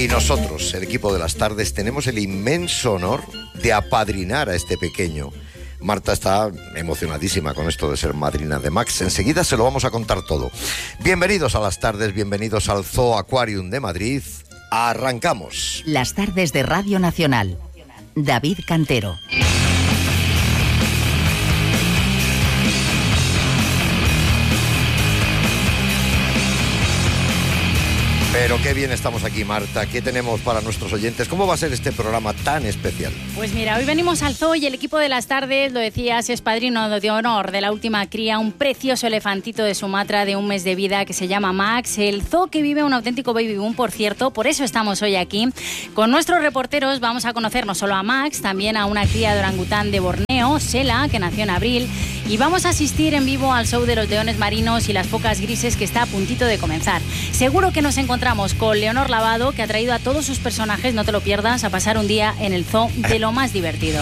Y nosotros, el equipo de las tardes, tenemos el inmenso honor de apadrinar a este pequeño. Marta está emocionadísima con esto de ser madrina de Max. Enseguida se lo vamos a contar todo. Bienvenidos a las tardes, bienvenidos al Zoo Aquarium de Madrid. Arrancamos. Las tardes de Radio Nacional. David Cantero. Pero qué bien estamos aquí, Marta. ¿Qué tenemos para nuestros oyentes? ¿Cómo va a ser este programa tan especial? Pues mira, hoy venimos al zoo y el equipo de las tardes, lo decías, es padrino de honor de la última cría, un precioso elefantito de Sumatra de 1 mes de vida que se llama Max. El zoo que vive un auténtico baby boom, por cierto. Por eso estamos hoy aquí. Con nuestros reporteros vamos a conocer no solo a Max, también a una cría de orangután de Borneo, Sela, que nació en abril. Y vamos a asistir en vivo al show de los leones marinos y las focas grises que está a puntito de comenzar. Seguro que nos encontramos con Leonor Lavado, que ha traído a todos sus personajes, no te lo pierdas, a pasar un día en el zoo de lo más divertido.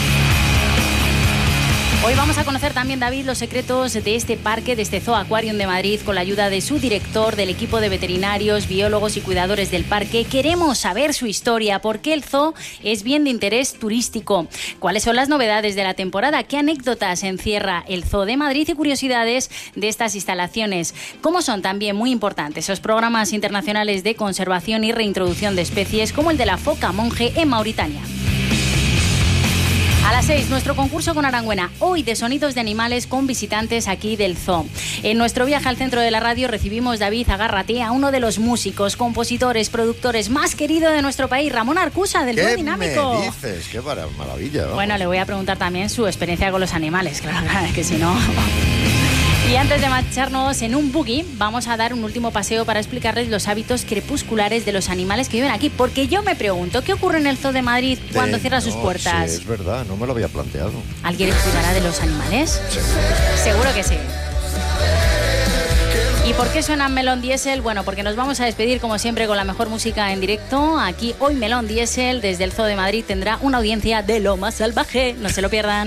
Hoy vamos a conocer también, David, los secretos de este parque, de este Zoo Aquarium de Madrid, con la ayuda de su director, del equipo de veterinarios, biólogos y cuidadores del parque. Queremos saber su historia, por qué el zoo es bien de interés turístico, cuáles son las novedades de la temporada, qué anécdotas encierra el Zoo de Madrid y curiosidades de estas instalaciones. Cómo son también muy importantes esos programas internacionales de conservación y reintroducción de especies, como el de la foca monje en Mauritania. A las 6, nuestro concurso con Arangüena, hoy de sonidos de animales con visitantes aquí del zoo. En nuestro viaje al centro de la radio recibimos, David, agárrate, a uno de los músicos, compositores, productores más querido de nuestro país, Ramón Arcusa, del Dúo Dinámico. ¿Qué me dices? ¡Qué maravilla! Vamos. Bueno, le voy a preguntar también su experiencia con los animales, claro, que si no... Y antes de marcharnos en un buggy, vamos a dar un último paseo para explicarles los hábitos crepusculares de los animales que viven aquí. Porque yo me pregunto, ¿qué ocurre en el Zoo de Madrid cuando cierra sus puertas? Sí, es verdad, no me lo había planteado. ¿Alguien cuidará de los animales? Sí. Seguro que sí. ¿Y por qué suena Melón Diesel? Bueno, porque nos vamos a despedir como siempre con la mejor música en directo. Aquí hoy Melón Diesel desde el Zoo de Madrid tendrá una audiencia de lo más salvaje. No se lo pierdan.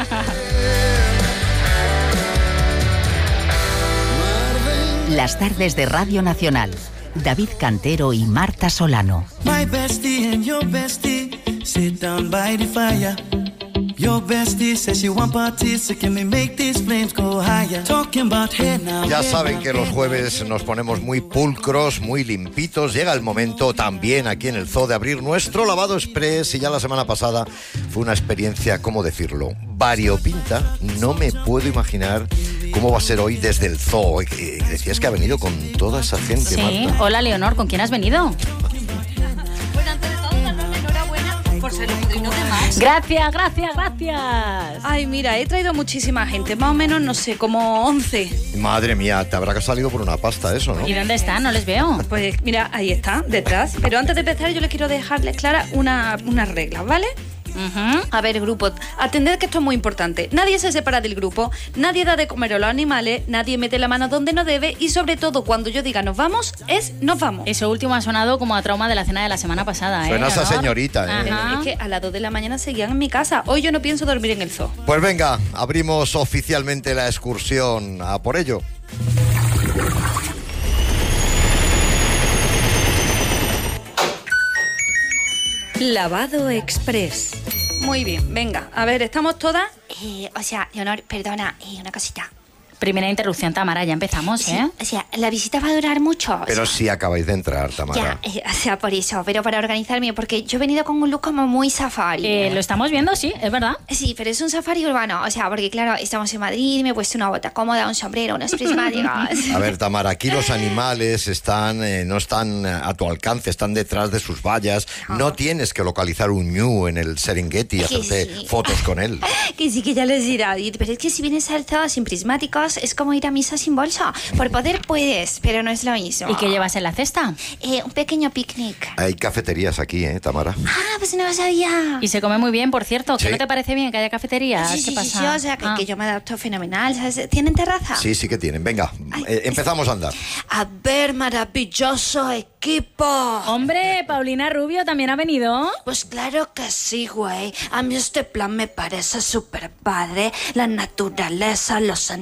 Las tardes de Radio Nacional. David Cantero y Marta Solano. My bestie and your bestie sit down by the fire. Your bestie says she want parties, so can we make these flames go higher? Talking about hey now. Ya saben que los jueves nos ponemos muy pulcros, muy limpitos. Llega el momento también aquí en el zoo de abrir nuestro lavado express. Y ya la semana pasada fue una experiencia, ¿cómo decirlo?, variopinta. No me puedo imaginar cómo va a ser hoy desde el zoo. Decías que ha venido con toda esa gente, Sí, Marta. hola Leonor, ¿con quién has venido? Bueno, antes de todo, darle una enhorabuena por ser el padrino de Max. Gracias. Ay, mira, he traído muchísima gente, más o menos, no sé, como 11. Madre mía, te habrá salido por una pasta eso, ¿no? ¿Y dónde están? No les veo. Pues mira, ahí está, detrás. Pero antes de empezar, yo les quiero dejarles claras unas reglas, ¿vale? A ver, grupo, atended que esto es muy importante. Nadie se separa del grupo, nadie da de comer a los animales, nadie mete la mano donde no debe y sobre todo cuando yo diga nos vamos, nos vamos. Eso último ha sonado como a trauma de la cena de la semana pasada, Suena esa Leonor? señorita, ¿eh? Ajá. Es que a las 2 de la mañana seguían en mi casa. Hoy yo no pienso dormir en el zoo. Pues venga, abrimos oficialmente la excursión. A por ello. Lavado Express. Muy bien, venga, a ver, ¿estamos todas? Leonor, perdona, una cosita. Primera interrupción, Tamara, ya empezamos, Sí, ¿eh? la visita va a durar mucho. Pero si acabáis de entrar, Tamara. Por eso, pero para organizarme, porque yo he venido con un look como muy safari. Lo estamos viendo, sí, es verdad. Sí, pero es un safari urbano, porque claro, estamos en Madrid, me he puesto una bota cómoda, un sombrero, unos prismáticos. A ver, Tamara, aquí los animales no están a tu alcance, están detrás de sus vallas. No tienes que localizar un ñu en el Serengeti y hacerte fotos con él. Que sí, que ya les dirá, pero es que si vienes al zoo sin prismáticos es como ir a misa sin bolsa. Por poder puedes, pero no es lo mismo. ¿Y qué llevas en la cesta? Un pequeño picnic. Hay cafeterías aquí, Tamara. Pues no lo sabía. Y se come muy bien, por cierto. ¿Que Sí. no te parece bien que haya cafeterías? Sí, ¿Qué pasa? sí, o sea, que yo me adapto fenomenal, ¿sabes? ¿Tienen terraza? Sí, sí que tienen. Venga, empezamos a andar. A ver, maravilloso equipo. Hombre, Paulina Rubio también ha venido. Pues claro que sí, güey. A mí este plan me parece súper padre. La naturaleza, los animales,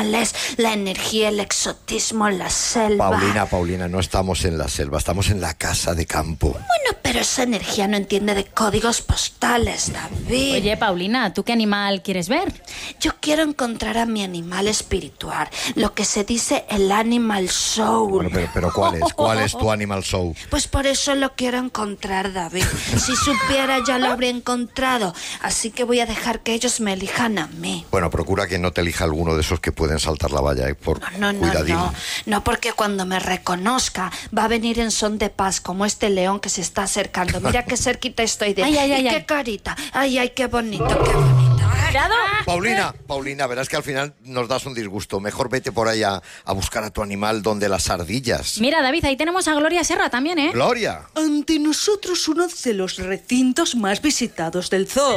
animales, la energía, el exotismo, la selva. Paulina, no estamos en la selva, estamos en la casa de campo. Bueno, pero esa energía no entiende de códigos postales, David. Oye, Paulina, ¿tú qué animal quieres ver? Yo quiero encontrar a mi animal espiritual, lo que se dice el animal soul. Bueno, pero ¿cuál es tu animal soul? Pues por eso lo quiero encontrar, David. Si supiera ya lo habría encontrado. Así que voy a dejar que ellos me elijan a mí. Bueno, procura que no te elija alguno de esos que pueden saltar la valla, por cuidadín. No, porque cuando me reconozca va a venir en son de paz, como este león que se está acercando. Mira qué cerquita estoy de él. Ay, qué carita. Ay, qué bonito, qué bonito. ¡Cuidado! Paulina, verás que al final nos das un disgusto. Mejor vete por ahí a buscar a tu animal donde las ardillas. Mira, David, ahí tenemos a Gloria Serra también, ¿eh? ¡Gloria! Ante nosotros uno de los recintos más visitados del zoo.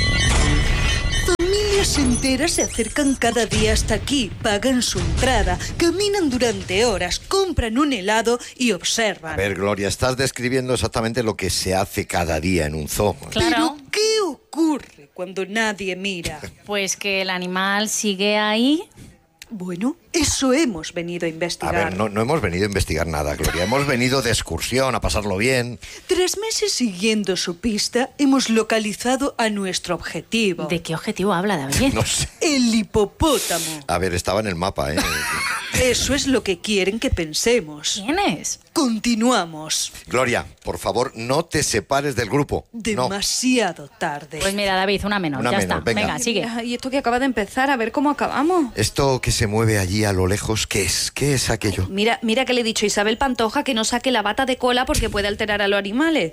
Familias enteras se acercan cada día hasta aquí, pagan su entrada, caminan durante horas, compran un helado y observan. A ver, Gloria, estás describiendo exactamente lo que se hace cada día en un zoo. Claro. ¿Pero qué ocurre cuando nadie mira? Pues que el animal sigue ahí. Bueno, eso hemos venido a investigar. A ver, no hemos venido a investigar nada, Gloria. Hemos venido de excursión, a pasarlo bien. 3 meses siguiendo su pista, hemos localizado a nuestro objetivo. ¿De qué objetivo habla, David? No sé. El hipopótamo. A ver, estaba en el mapa, ¿eh? Eso es lo que quieren que pensemos. ¿Quién es? Continuamos. Gloria, por favor, no te separes del grupo. No. Demasiado tarde. Pues mira, David, una menos, Una ya menos, está. venga. Sigue. Y esto que acaba de empezar, a ver cómo acabamos. Esto que se mueve allí a lo lejos, ¿qué es? ¿Qué es aquello? Mira que le he dicho a Isabel Pantoja que no saque la bata de cola porque puede alterar a los animales.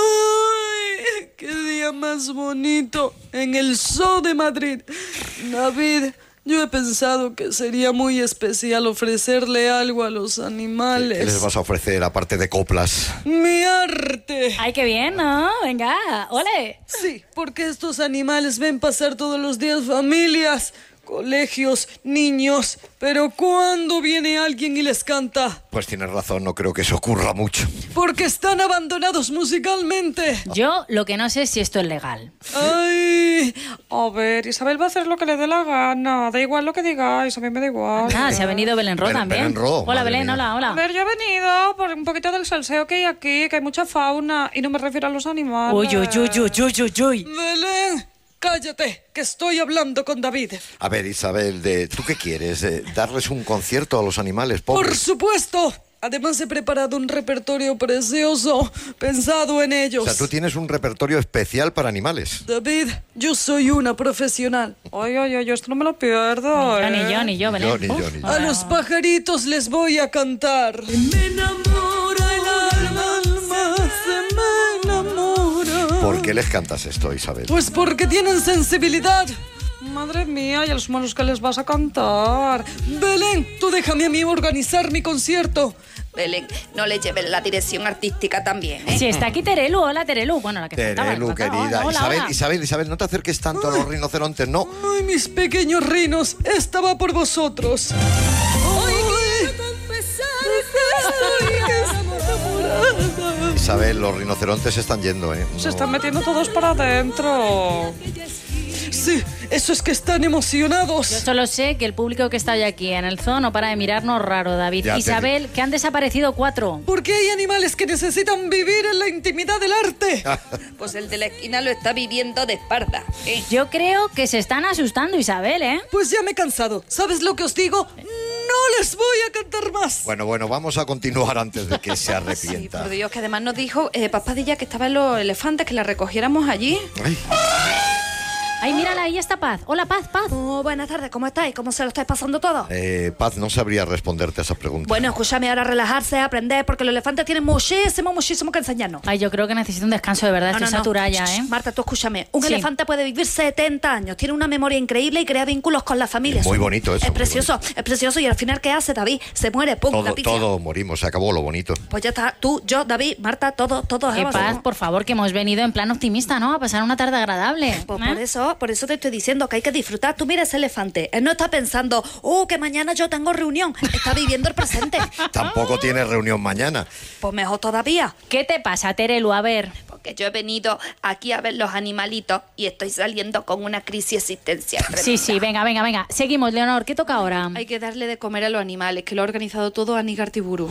¡Ay! ¡Qué día más bonito! En el Zoo de Madrid. David, yo he pensado que sería muy especial ofrecerle algo a los animales. ¿Qué les vas a ofrecer, aparte de coplas? ¡Mi arte! Ay, qué bien, ¿no? Venga, ole. Sí, porque estos animales ven pasar todos los días familias, colegios, niños. Pero ¿cuándo viene alguien y les canta? Pues tienes razón, no creo que eso ocurra mucho. Porque están abandonados musicalmente. Yo lo que no sé es si esto es legal. ¡Ay! A ver, Isabel va a hacer lo que le dé la gana. Da igual lo que digáis, a mí me da igual. Ah, se ha venido Belén Ro también. Belén Ro, Hola, madre Belén, mía. hola. A ver, yo he venido por un poquito del salseo que hay aquí, que hay mucha fauna, y no me refiero a los animales. Uy. Belén, cállate, que estoy hablando con David. A ver, Isabel, ¿tú qué quieres? ¿Darles un concierto a los animales Por pobres? supuesto. Además he preparado un repertorio precioso, pensado en ellos. O sea, tú tienes un repertorio especial para animales. David, yo soy una profesional. Ay, esto no me lo pierdo. Ni yo, Belén. Ni yo. A los pajaritos les voy a cantar. Me enamora el alma, se me enamora. ¿Por qué les cantas esto, Isabel? Pues porque tienen sensibilidad. Madre mía, ¿y a los humanos qué les vas a cantar? Belén, tú déjame a mí organizar mi concierto. Belén, no le lleven la dirección artística también, ¿eh? Sí, está aquí Terelu. Hola, Terelu. Bueno, la que faltaba. Terelu, querida. Hola. Isabel, no te acerques tanto a los rinocerontes, no. Ay, mis pequeños rinos, esta va por vosotros. Ay, Isabel, los rinocerontes se están yendo, ¿eh? se están metiendo todos para adentro. Sí, eso es que están emocionados. Yo solo sé que el público que está hoy aquí en el zoo no para de mirarnos raro, David. Ya te Isabel, que han desaparecido 4. Porque hay animales que necesitan vivir en la intimidad del arte. Pues el de la esquina lo está viviendo de espalda, ¿eh? Yo creo que se están asustando, Isabel, ¿eh? Pues ya me he cansado. ¿Sabes lo que os digo? No les voy a cantar más. Bueno, vamos a continuar antes de que se Sí, arrepienta. por Dios, que además nos dijo Paspadilla que estaban los elefantes, que la recogiéramos allí. Ay, Ay, mírala, ahí está Paz. Hola, Paz. Oh, buenas tardes, ¿cómo estáis? ¿Cómo se lo estáis pasando todo? Paz, no sabría responderte a esa pregunta. Bueno, escúchame, ahora relajarse, aprender, porque los elefantes tienen muchísimo que enseñarnos. Ay, yo creo que necesito un descanso de verdad. Estoy saturada ya, ¿eh? Marta, tú escúchame. Un Sí. elefante puede vivir 70 años, tiene una memoria increíble y crea vínculos con la familia. Es muy bonito eso, Es muy precioso. Y al final, ¿qué hace David? Se muere, pum, la pifia. Todo morimos, se acabó lo bonito. Pues ya está, tú, yo, David, Marta, todos. Que Paz, por favor, que hemos venido en plan optimista, ¿no? A pasar una tarde agradable. Pues ¿eh? por eso te estoy diciendo que hay que disfrutar. Tú mira ese elefante. Él no está pensando, que mañana yo tengo reunión. Está viviendo el presente. Tampoco tienes reunión mañana. Pues mejor todavía. ¿Qué te pasa, Terelu? A ver. que yo he venido aquí a ver los animalitos y estoy saliendo con una crisis existencial tremenda. Sí, venga. Seguimos, Leonor, ¿qué toca ahora? Hay que darle de comer a los animales, que lo ha organizado todo Ani Gartiburu.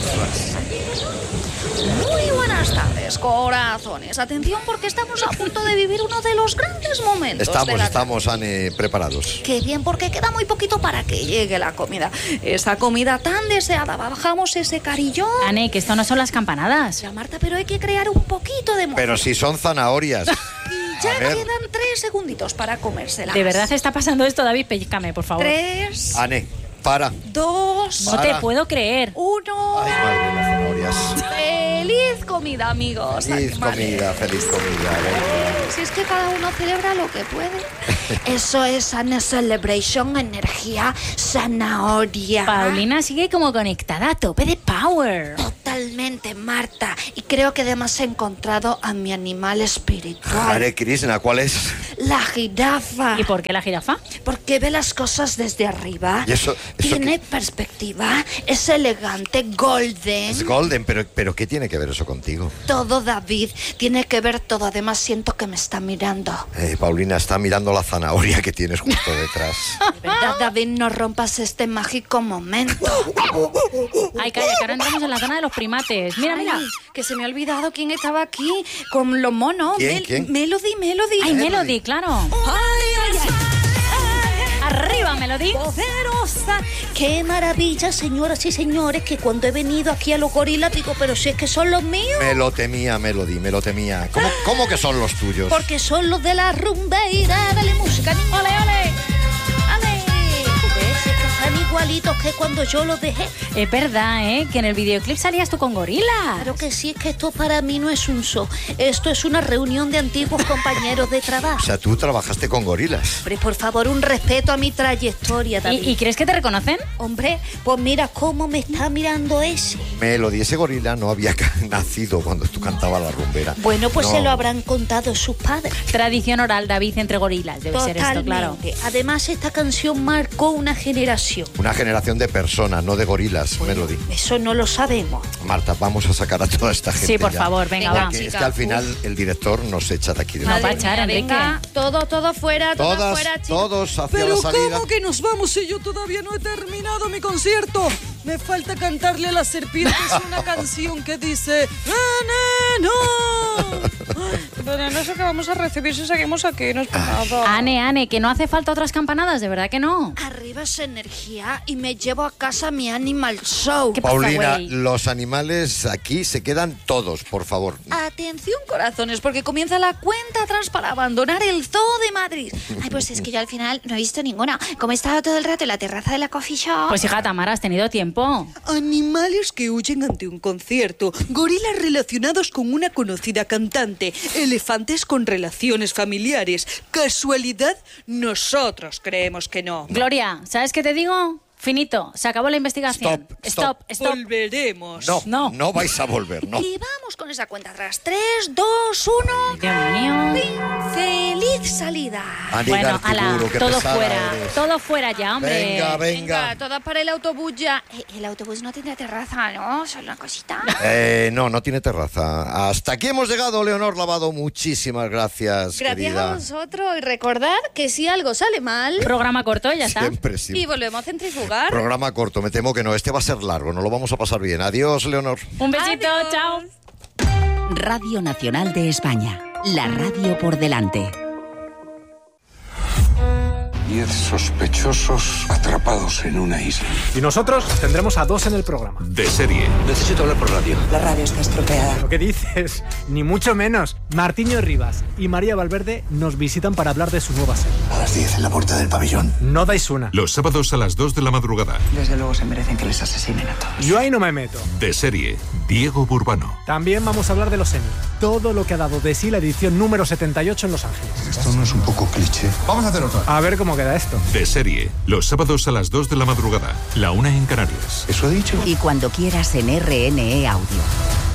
Muy buenas tardes, corazones. Atención, porque estamos a punto de vivir uno de los grandes momentos. Estamos, Anne, preparados. Qué bien, porque queda muy poquito para que llegue la comida. Esa comida tan deseada. Bajamos ese carillón. Anne, que esto no son las campanadas. Ya, Marta, pero hay que crear un poquito de... Pero si son zanahorias. Y ya quedan 3 segunditos para comérselas. ¿De verdad está pasando esto, David? Pellízcame, por favor. 3... Anne, para. 2... No te puedo creer. 1... Ay, madre, las zanahorias. ¡Feliz comida, amigos! Feliz comida. Si es que cada uno celebra lo que puede. Eso es Anne Celebration, energía, zanahoria. Paulina sigue como conectada a tope de power. Totalmente, Marta. Y creo que además he encontrado a mi animal espiritual. Hare Krishna, ¿cuál es? La jirafa. ¿Y por qué la jirafa? Porque ve las cosas desde arriba. ¿Y eso tiene perspectiva. Es elegante, golden. Es golden, pero ¿qué tiene que ver eso contigo? Todo, David. Tiene que ver todo. Además, siento que me está mirando. Paulina está mirando la zanahoria que tienes justo detrás. De verdad, David, no rompas este mágico momento. Ay, calla, que ahora entramos en la zona de los primates. Mira. Que se me ha olvidado quién estaba aquí con los monos. ¿Quién? Melody. Ay, Melody, claro. Arriba, Melody. Poderosa. Qué maravilla, señoras y señores, que cuando he venido aquí a los gorilas digo, pero si es que son los míos. Me lo temía, Melody, me lo temía. ¿Cómo que son los tuyos? Porque son los de la rumbeira. Dale música, niño. ¡Ole, ole! ¿Ves? Es que están igualitos que cuando yo los dejé. Es verdad, que en el videoclip salías tú con gorilas. Claro que sí, es que esto para mí no es un show. Esto es una reunión de antiguos compañeros de trabajo. O sea, tú trabajaste con gorilas. Hombre, por favor, un respeto a mi trayectoria, David. ¿Y crees que te reconocen? Hombre, pues mira cómo me está mirando ese. Melody, ese gorila no había nacido cuando tú cantabas la rumbera. Bueno, pues no. Se lo habrán contado sus padres. Tradición oral, David, entre gorilas. Debe ser esto, claro. Además, esta canción marcó una generación. Una generación de personas, no de gorilas, Melody. Eso no lo sabemos. Marta, vamos a sacar a toda esta gente. Sí, por ya. favor, venga, va. Es que al final el director nos echa de aquí. No va a echar, Enrique. Venga, todo fuera, chicos. Todos hacia Pero la salida. ¿cómo que nos vamos si yo todavía no he terminado mi concierto? Me falta cantarle a las serpientes una canción que dice ¡Veneno! Veneno, eso que vamos a recibir si seguimos aquí, no es por nada. Ane, que no hace falta otras campanadas, de verdad que no. Arriba esa energía y me llevo a casa mi Animal Show. ¿Qué pasa, Paulina, güey? los animales aquí se quedan todos, por favor. Atención, corazones, porque comienza la cuenta atrás para abandonar el Zoo de Madrid. Ay, pues es que yo al final no he visto ninguna. Como he estado todo el rato en la terraza de la coffee shop... Pues hija, Tamara, has tenido tiempo. Animales que huyen ante un concierto, gorilas relacionados con una conocida cantante, elefantes con relaciones familiares. ¿Casualidad? Nosotros creemos que no. Gloria, ¿sabes qué te digo? Finito, se acabó la investigación. Stop. Volveremos. No vais a volver, no. Y vamos con esa cuenta atrás. 3, 2, 1... Dios mío. ¡Feliz salida! Ani Bueno, Gartiburu, ala, qué todo pesada fuera. eres. Todo fuera ya, hombre. Venga. Todas para el autobús ya. El autobús no tendrá terraza, ¿no? Solo una cosita. No tiene terraza. Hasta aquí hemos llegado, Leonor Lavado. Muchísimas gracias, Gracias querida. a vosotros y recordad que si algo sale mal... Programa corto, ya está. Siempre sí. Y volvemos a centrifugar. Programa corto, me temo que no. Este va a ser largo, no lo vamos a pasar bien. Adiós, Leonor. Un besito, Adiós. chao. Radio Nacional de España. La radio por delante. 10 sospechosos atrapados en una isla. Y nosotros tendremos a 2 en el programa. De serie. Necesito hablar por radio. La radio está estropeada. ¿Lo que dices? Ni mucho menos. Martiño Rivas y María Valverde nos visitan para hablar de su nueva serie. A las 10 en la puerta del pabellón. No dais una. Los sábados a las 2 de la madrugada. Desde luego se merecen que les asesinen a todos. Yo ahí no me meto. De serie. Diego Burbano. También vamos a hablar de los Emmy. Todo lo que ha dado de sí la edición número 78 en Los Ángeles. Esto no es un poco cliché. Vamos a hacer otra. A ver cómo queda esto. De serie. Los sábados a las 2 de la madrugada. La 1 en Canarias. ¿Eso he dicho? Y cuando quieras en RNE Audio.